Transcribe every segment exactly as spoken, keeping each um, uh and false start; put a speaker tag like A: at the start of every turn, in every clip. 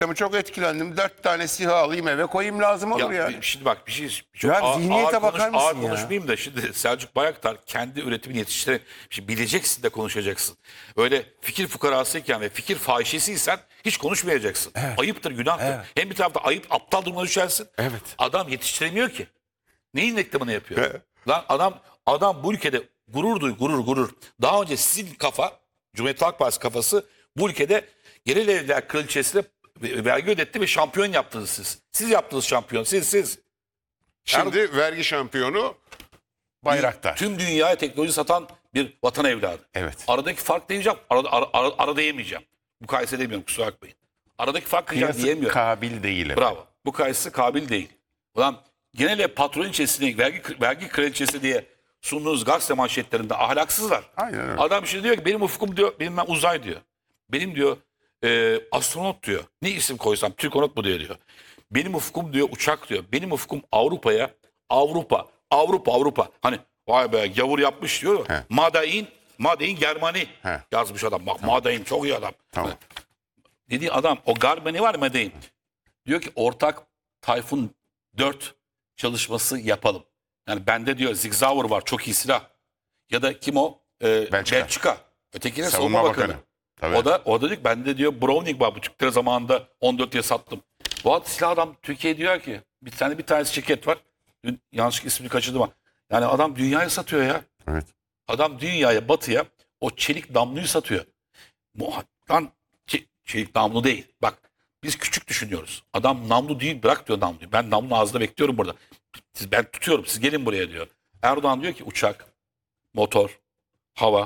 A: çok etkilendim. Dört tane SİHA alayım eve koyayım lazım olur
B: Ya,
A: yani.
B: Şimdi bak bir şey çok
A: Ya
B: ağır,
A: zihniyete
B: ağır,
A: bakar
B: konuş,
A: mısın
B: ağır
A: ya?
B: konuşmayayım da şimdi Selçuk Bayraktar kendi üretimini yetiştire şimdi bileceksin de konuşacaksın. Öyle fikir fukarasıyken ve fikir fahişesiysen hiç konuşmayacaksın.
A: Evet.
B: Ayıptır, günahtır.
A: Evet.
B: Hem bir tarafta ayıp, aptal duruma düşersin.
A: Evet.
B: Adam yetiştiremiyor ki. Neyin reklamını yapıyor?
A: Evet.
B: Lan adam adam bu ülkede gurur duy, gurur gurur. Daha önce sizin kafa, Cumhuriyet Halk Partisi kafası bu ülkede Yerel Evler Kraliçesi'ne vergi ödetti ve şampiyon yaptınız siz. Siz yaptınız şampiyon. Siz siz.
A: Şimdi vergi şampiyonu Bayraktar.
B: Tüm dünyaya teknoloji satan bir vatan evladı.
A: Evet.
B: Aradaki fark diyeceğim. Arada, ara, ara, arada yemeyeceğim. Mukayese edemiyorum, kusura bakmayın. Aradaki fark diyeceğim
A: Kıyası
B: diyemiyorum.
A: kabil değil. efendim.
B: Bravo. Mukayese kabil değil. Ulan genel ev patronçesini vergi, vergi kraliçesi diye sunduğunuz gazete manşetlerinde ahlaksızlar.
A: Aynen öyle.
B: Adam şimdi diyor ki benim ufkum diyor, benim ben uzay diyor. Benim diyor e, astronot diyor. Ne isim koysam Türkonot mu diyor diyor. Benim ufkum diyor uçak diyor. Benim ufkum Avrupa'ya, Avrupa, Avrupa, Avrupa. Hani vay be gavur yapmış diyor.
A: He.
B: Madain, Madain Germani
A: He.
B: yazmış adam. Bak Madain çok iyi adam.
A: Tamam.
B: Dediği adam o Germani var Madain. Diyor ki ortak Tayfun dört çalışması yapalım. Yani bende diyor Zigzauer var çok iyi silah. Ya da kim o? Ee,
A: Belçika.
B: Belçika. Ötekine
A: Savunma
B: savunma
A: Bakanı.
B: bakanı.
A: Tabii.
B: O da o da diyor ki bende diyor Browning var bu Türk lira zamanında on dört diye sattım. Bu adam silah adam Türkiye diyor ki bir tane bir tanesi şirket var. Dün yanlış ismini kaçırdım ama. Yani adam dünyaya satıyor ya.
A: Evet.
B: Adam dünyaya batıya o çelik damluyu satıyor. Muha- Lan çe- çelik namlu değil. Bak biz küçük düşünüyoruz. Adam namlu değil bırak diyor namluyu. Ben namlu ağzında bekliyorum burada. Siz, ben tutuyorum siz gelin buraya diyor. Erdoğan diyor ki uçak, motor, hava.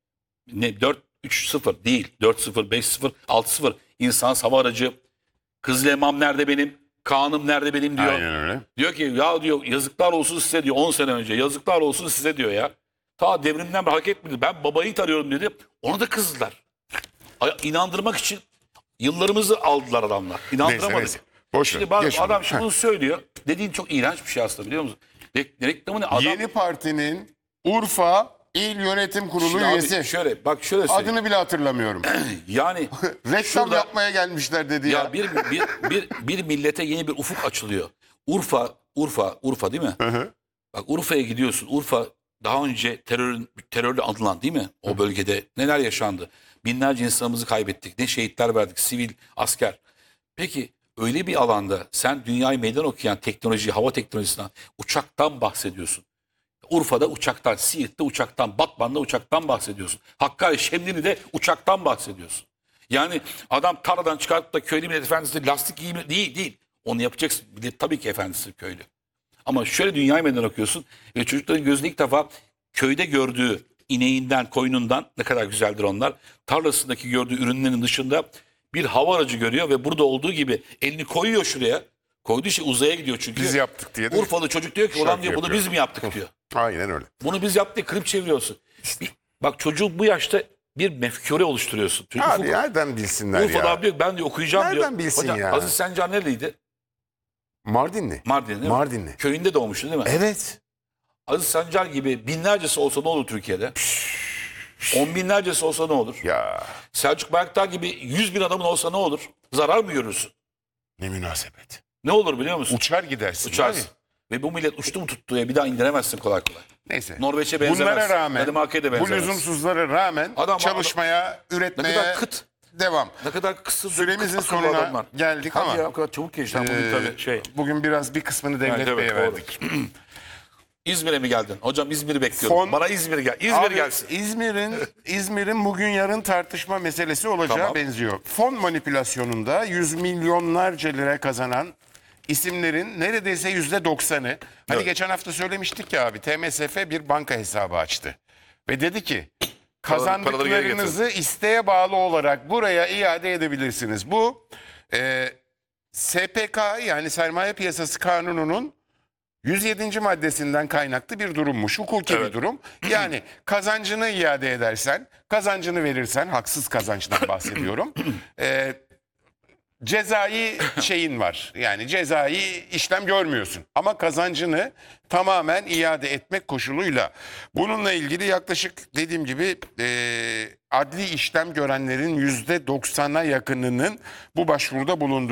B: Ne dört üç sıfır değil. dört sıfır, beş sıfır, altı sıfır. İnsan hava aracı. Kızıl Elmam nerede benim? Kaan'ım nerede benim diyor.
A: Aynen öyle.
B: Diyor ki ya diyor yazıklar olsun size diyor on sene önce. Yazıklar olsun size diyor ya. Ta devrimden bir hareket miydi? Ben babayı tarıyorum dedi. Onu da kızdılar. Ay- İnandırmak için yıllarımızı aldılar adamlar. İnandıramadık.
A: neyse. Boş ver,
B: Şimdi bak,
A: geç
B: adam
A: onu.
B: şimdi bunu söylüyor. Dediğin çok iğrenç bir şey aslında biliyor musun? Re- reklamını adam...
A: Yeni Parti'nin Urfa İl Yönetim Kurulu
B: Şimdi abi
A: üyesi.
B: şöyle bak şöyle söyleyeyim.
A: Adını bile hatırlamıyorum.
B: Yani
A: Reklam
B: şurada-
A: yapmaya gelmişler dedi ya.
B: Ya bir, bir, bir, bir millete yeni bir ufuk açılıyor. Urfa, Urfa, Urfa değil mi?
A: Hı hı.
B: Bak Urfa'ya gidiyorsun. Urfa daha önce terörün terörle anılan değil mi? O bölgede neler yaşandı? Binlerce insanımızı kaybettik. Ne şehitler verdik, sivil, asker. Peki öyle bir alanda sen dünyayı meydan okuyan teknoloji, hava teknolojisinden, uçaktan bahsediyorsun. Urfa'da uçaktan, Siirt'te uçaktan, Batman'da uçaktan bahsediyorsun. Hakkari, Şemdinli'de uçaktan bahsediyorsun. Yani adam tarladan çıkartıp da köylü millet efendisi lastik giyimi değil değil. Onu yapacaksın. Bir de tabii ki efendisi köylü. Ama şöyle dünyayı meydan okuyorsun ve çocukların gözünde ilk defa köyde gördüğü ineğinden, koyunundan ne kadar güzeldir onlar. Tarlasındaki gördüğü ürünlerin dışında bir hava aracı görüyor ve burada olduğu gibi elini koyuyor şuraya. Koyduğu şey uzaya gidiyor çünkü.
A: Biz yaptık diye de
B: Urfalı çocuk diyor ki ulan
A: şarkı
B: diyor bunu
A: yapıyor.
B: biz mi yaptık diyor.
A: Aynen öyle.
B: Bunu biz yaptık diye klip çeviriyorsun. Bir- bak çocuğu bu yaşta bir mefkure oluşturuyorsun. Çocuk
A: Abi
B: ufuk-
A: nereden bilsinler
B: Urfa'da
A: ya?
B: abi diyor ki, ben diyor okuyacağım diyor.
A: Nereden bilsin
B: Hocam,
A: ya?
B: Aziz Sencar nereliydi?
A: Mardinli.
B: Mardin değil mi?
A: Mardinli.
B: Köyünde doğmuştu değil mi?
A: Evet.
B: Aziz Sancar gibi binlercesi olsa ne olur Türkiye'de? On binlercesi olsa ne olur?
A: Ya
B: Selçuk Bayraktar gibi yüz bin adamın olsa ne olur? Zarar mı görürsün?
A: ne münasebet.
B: Ne olur biliyor musun?
A: Uçar gidersin.
B: Uçarsın.
A: abi.
B: Ve bu millet uçtu mu tuttu ya bir daha indiremezsin kolay kolay.
A: Neyse.
B: Norveç'e benzemez.
A: Bunlara rağmen,
B: Danimarka'ya da
A: bu
B: benzemez.
A: lüzumsuzlara rağmen
B: Adam-
A: çalışmaya,
B: Ne
A: üretmeye
B: kadar kıt,
A: devam.
B: ne kadar kısa
A: Süremizin
B: kıt akıllı
A: sonuna
B: adamlar.
A: geldik
B: Hadi
A: ama
B: ya, o kadar çabuk geçti. Bugün
A: Ee,
B: tabii şey.
A: bugün biraz bir kısmını Devlet
B: Evet, evet,
A: Bey'e
B: doğru.
A: verdik.
B: İzmir'e mi geldin? Hocam İzmir'i bekliyorum.
A: Fon-
B: Bana İzmir gel. İzmir
A: Abi,
B: gelsin.
A: İzmir'in İzmir'in bugün yarın tartışma meselesi olacağı
B: Tamam.
A: benziyor. Fon manipülasyonunda yüz milyonlarca lira kazanan isimlerin neredeyse yüzde doksanı. Hani
B: Evet.
A: geçen hafta söylemiştik ya abi T M S F bir banka hesabı açtı. Ve dedi ki
B: Paraları- paraları geri
A: kazandıklarınızı isteğe bağlı olarak buraya iade edebilirsiniz. Bu e, S P K yani Sermaye Piyasası Kanunu'nun yüz yedinci maddesinden kaynaklı bir durummuş. Hukuki bir
B: Evet.
A: durum. Yani kazancını iade edersen, kazancını verirsen, haksız kazançtan bahsediyorum. e, cezai şeyin var. Yani cezai işlem görmüyorsun. Ama kazancını tamamen iade etmek koşuluyla. Bununla ilgili yaklaşık dediğim gibi e, adli işlem görenlerin yüzde doksana yakınının bu başvuruda bulunduğu